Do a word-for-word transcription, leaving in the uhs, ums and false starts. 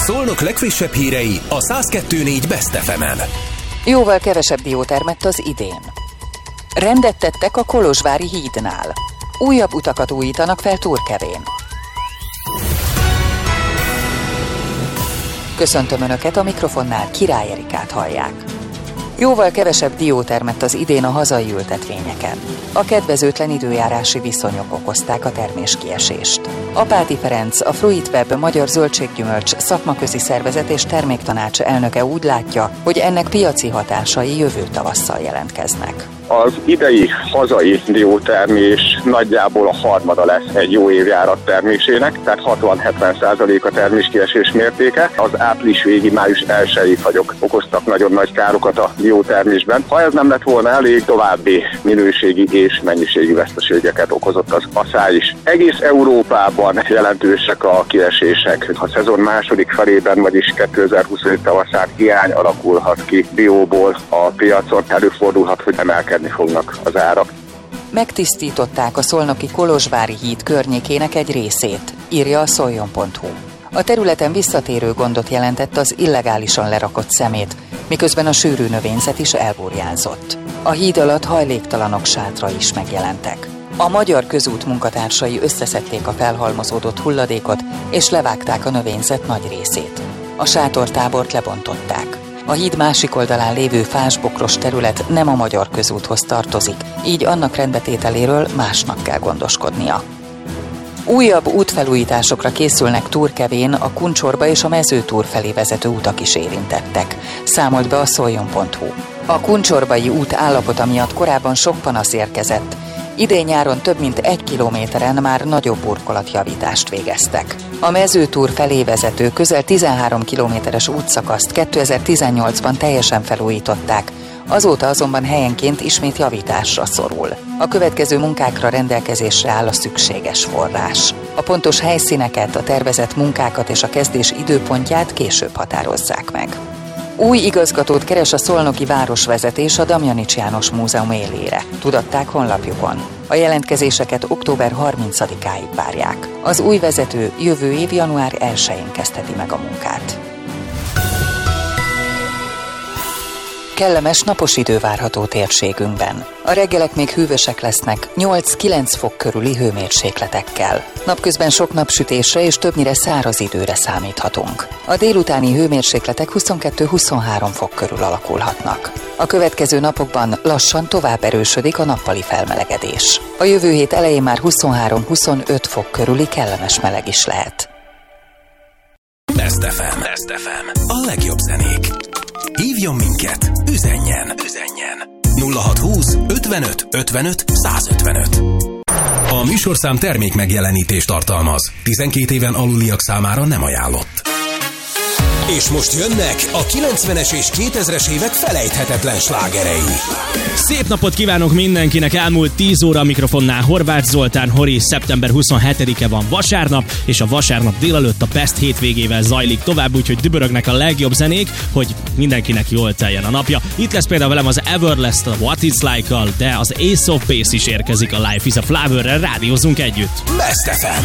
Szolnok legfrissebb hírei a száz kettő négy Best ef emen. Jóval kevesebb dió termett az idén. Rendet tettek a Kolozsvári hídnál. Újabb utakat újítanak fel Turkevén. Köszöntöm Önöket, a mikrofonnál Király Erikát hallják. Jóval kevesebb dió termett az idén a hazai ültetvényeken. A kedvezőtlen időjárási viszonyok okozták a terméskiesést. Apáti Ferenc, a Fruitweb Magyar Zöldséggyümölcs szakmaközi szervezet és terméktanács elnöke úgy látja, hogy ennek piaci hatásai jövő tavasszal jelentkeznek. Az idei hazai diótermés nagyjából a harmada lesz egy jó évjárat termésének, tehát hatvan-hetven százalék a terméskiesés mértéke. Az április végi, május elsői fagyok okoztak nagyon nagy károkat a diótermésben. Ha ez nem lett volna elég, további minőségi és mennyiségi veszteségeket okozott az aszály is. Egész Európában jelentősek a kiesések. A szezon második felében, vagyis kétezer-huszonöt tavaszán hiány alakulhat ki dióból a piacon, előfordulhat, hogy emelkedni fognak az árak. Megtisztították a szolnoki Kolozsvári híd környékének egy részét, írja a szoljon pont hu. A területen visszatérő gondot jelentett az illegálisan lerakott szemét, miközben a sűrű növényzet is elburjánzott. A híd alatt hajléktalanok sátrai is megjelentek. A Magyar Közút munkatársai összeszedték a felhalmozódott hulladékot, és levágták a növényzet nagy részét. A sátortábort lebontották. A híd másik oldalán lévő fásbokros terület nem a Magyar Közúthoz tartozik, így annak rendbetételéről másnak kell gondoskodnia. Újabb útfelújításokra készülnek Turkevén, a Kuncsorba és a Mezőtúr felé vezető utak is érintettek, számolt be a szoljon pont hu. A kuncsorbai út állapota miatt korábban sok panasz érkezett. Idén nyáron több mint egy kilométeren már nagyobb burkolatjavítást végeztek. A Mezőtúr felé vezető közel tizenhárom kilométeres útszakaszt kétezer-tizennyolcban teljesen felújították, azóta azonban helyenként ismét javításra szorul. A következő munkákra rendelkezésre áll a szükséges forrás. A pontos helyszíneket, a tervezett munkákat és a kezdés időpontját később határozzák meg. Új igazgatót keres a szolnoki városvezetés a Damjanics János Múzeum élére, tudatták honlapjukon. A jelentkezéseket október harmincadikáig várják. Az új vezető jövő év január elsején kezdheti meg a munkát. Kellemes napos idő várható térségünkben. A reggelek még hűvösek lesznek, nyolc-kilenc fok körüli hőmérsékletekkel. Napközben sok napsütésre és többnyire száraz időre számíthatunk. A délutáni hőmérsékletek huszonkettő-huszonhárom fok körül alakulhatnak. A következő napokban lassan tovább erősödik a nappali felmelegedés. A jövő hét elején már huszonhárom-huszonöt fok körüli kellemes meleg is lehet. Best ef em. Best ef em. A legjobb zenék. Hívjon minket, üzenjen, üzenjen. nulla hatszázhúsz ötvenöt ötvenöt százötvenöt. A műsorszám termék megjelenítést tartalmaz. tizenkét éven aluliak számára nem ajánlott. És most jönnek a kilencvenes és kétezres évek felejthetetlen slágerei. Szép napot kívánok mindenkinek! Elmúlt tíz óra a mikrofonnál Horváth Zoltán Hori. Szeptember huszonhetedike van vasárnap, és a vasárnap délelőtt a Pest hétvégével zajlik tovább, úgyhogy dübörögnek a legjobb zenék, hogy mindenkinek jól teljen a napja. Itt lesz például velem az Everlast, a What It's Like-kal, de az Ace of Base is érkezik a Life is a Flower-rel, rádiózunk együtt. Best ef em.